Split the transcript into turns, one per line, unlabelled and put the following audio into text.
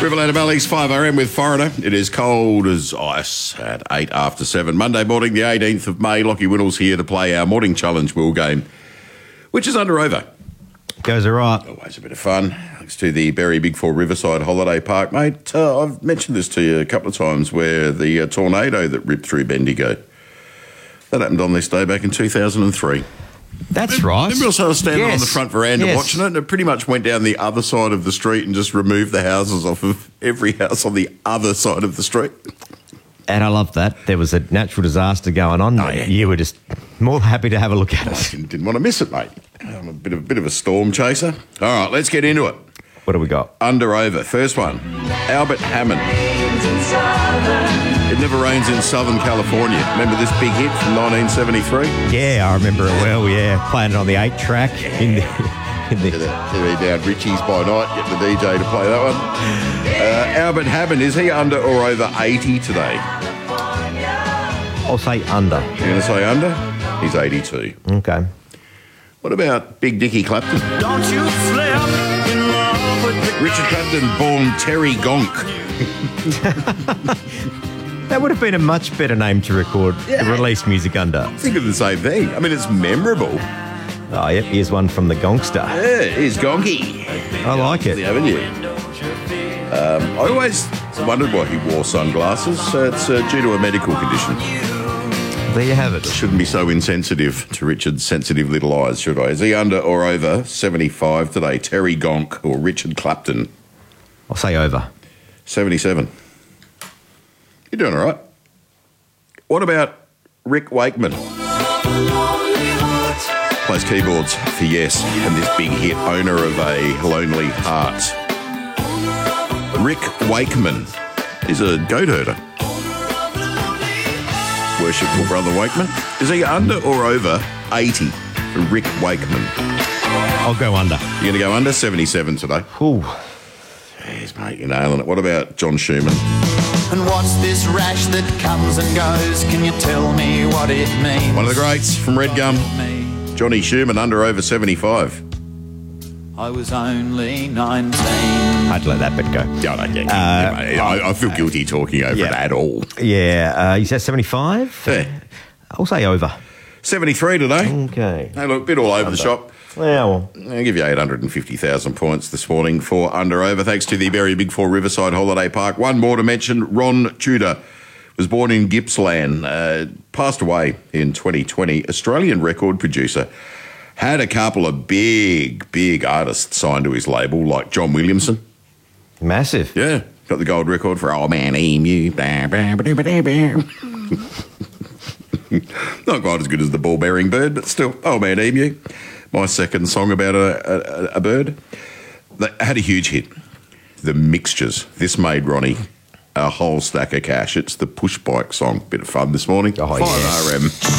Riverland Valley's 5RM with Foreigner. It is cold as ice at 8 after 7. Monday morning, the 18th of May. Lockie Winnell's here to play our morning challenge wheel game, which is under over.
Goes all right.
Always a bit of fun. Thanks to the Berry Big Four Riverside Holiday Park, mate. I've mentioned this to you a couple of times where the tornado that ripped through Bendigo, that happened on this day back in 2003.
That's right.
Remember I was standing on the front veranda watching it, and it pretty much went down the other side of the street and just removed the houses off of every house on the other side of the street.
And I love that. There was a natural disaster going on.
Oh, yeah.
You were just more happy to have a look at
I
it.
didn't want to miss it, mate. I'm a bit of a storm chaser. All right, let's get into it.
What do we got?
Under over. First one, Albert Hammond. It Never Rains in Southern California. Remember this big hit from 1973?
Yeah, I remember it well, yeah. Playing it on the 8-track. In the
TV down Richie's by night, get the DJ to play that one. Albert Hammond, is he under or over 80 today?
I'll say under.
You're going to say under? He's 82.
Okay.
What about Big Dickie Clapton?
Don't you slip in love with the
Richard Clapton, born Terry Gonk.
That would have been a much better name to record, release music under.
Think of the same thing. I mean, it's memorable.
Oh, yep, here's one from the Gongster.
Yeah, here's Gonky.
I like it.
Haven't you? I always wondered why he wore sunglasses. It's due to a medical condition.
There you have it.
Shouldn't be so insensitive to Richard's sensitive little eyes, should I? Is he under or over 75 today? Terry Gonk or Richard Clapton?
I'll say over.
77. You're doing all right. What about Rick Wakeman? Plays keyboards for Yes and this big hit, Owner of a Lonely Heart. Rick Wakeman is a goat herder. Worshipful Brother Wakeman. Is he under or over 80 for Rick Wakeman?
I'll go under.
You're going to go under 77 today.
Ooh.
Jeez, mate, you're nailing it. What about John Schumann?
And what's this rash that comes and goes? Can you tell me what it means?
One of the greats from Red Gum, Johnny Schumann, under over 75.
I was only 19.
I'd let that bit go.
Yeah, I feel guilty talking over it at all.
Yeah, you said 75?
Yeah.
I'll say over.
73 today.
Okay.
Hey, look, a bit all over the shop.
Yeah, well.
I'll give you 850,000 points this morning for under over, thanks to the Berry Big Four Riverside Holiday Park. One more to mention, Ron Tudor was born in Gippsland, passed away in 2020. Australian record producer. Had a couple of big artists signed to his label, like John Williamson.
Massive.
Yeah, got the gold record for Old Man Emu. Not quite as good as the ball-bearing bird, but still, Old Man Emu. My second song about a bird. They had a huge hit. The Mixtures. This made Ronnie a whole stack of cash. It's the Push Bike song. Bit of fun this morning.
Oh,
5RM.